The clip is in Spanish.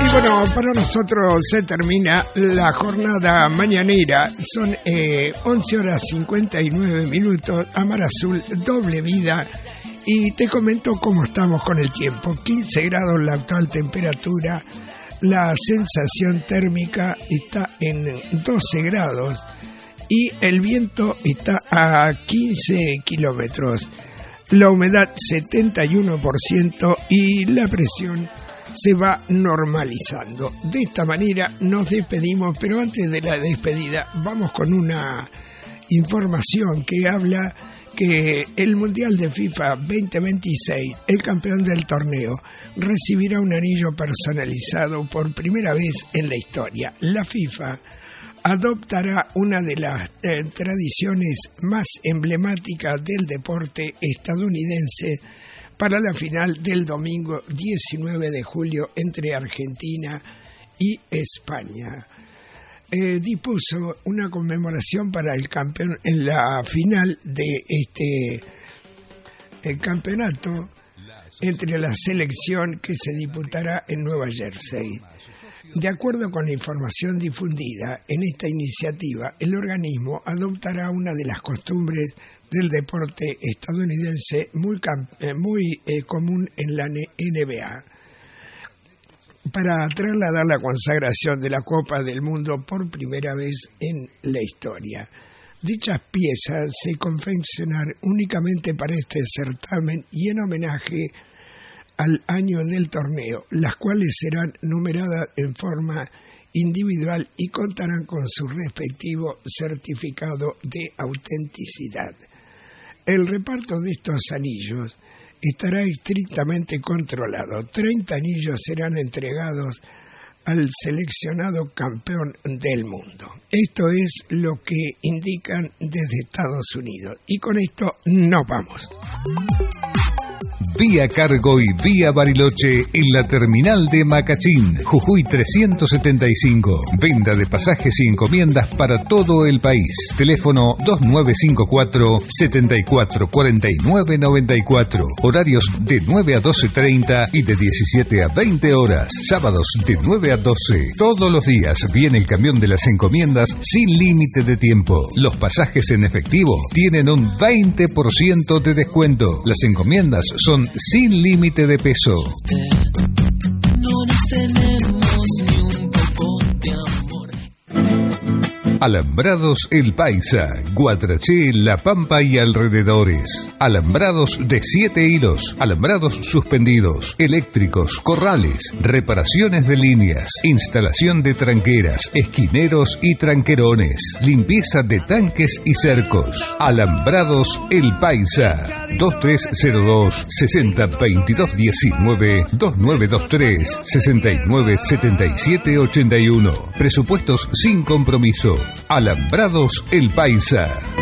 bueno, para nosotros se termina la jornada mañanera. Son 11:59. Amar Azul, doble vida. Y te comento cómo estamos con el tiempo. 15 grados la actual temperatura. La sensación térmica está en 12 grados. Y el viento está a 15 kilómetros. La humedad 71% y la presión se va normalizando. De esta manera nos despedimos, pero antes de la despedida vamos con una información que habla que el Mundial de FIFA 2026, el campeón del torneo, recibirá un anillo personalizado por primera vez en la historia. La FIFA adoptará una de las tradiciones más emblemáticas del deporte estadounidense para la final del domingo 19 de julio entre Argentina y España. Dispuso una conmemoración para el campeón en la final de el campeonato entre la selección que se disputará en Nueva Jersey. De acuerdo con la información difundida en esta iniciativa, el organismo adoptará una de las costumbres del deporte estadounidense muy común en la NBA, para trasladar la consagración de la Copa del Mundo por primera vez en la historia. Dichas piezas se confeccionaron únicamente para este certamen y en homenaje al año del torneo, las cuales serán numeradas en forma individual y contarán con su respectivo certificado de autenticidad. El reparto de estos anillos estará estrictamente controlado. 30 anillos serán entregados al seleccionado campeón del mundo. Esto es lo que indican desde Estados Unidos. Y con esto nos vamos. Vía Cargo y Vía Bariloche en la terminal de Macachín, Jujuy 375. Venta de pasajes y encomiendas para todo el país. Teléfono 2954-744994. Horarios de 9 a 12:30 y de 17 a 20 horas. Sábados de 9 a 12. Todos los días viene el camión de las encomiendas sin límite de tiempo. Los pasajes en efectivo tienen un 20% de descuento. Las encomiendas son sin límite de peso. No nos tenemos ni un poco de amor. Alambrados El Paisa, Guatraché, La Pampa y alrededores. Alambrados de 7 hilos, alambrados suspendidos, eléctricos, corrales, reparaciones de líneas, instalación de tranqueras, esquineros y tranquerones, limpieza de tanques y cercos. Alambrados El Paisa, 2302 60 22 19 2923 69 77 81. Presupuestos sin compromiso. Alambrados El Paisa.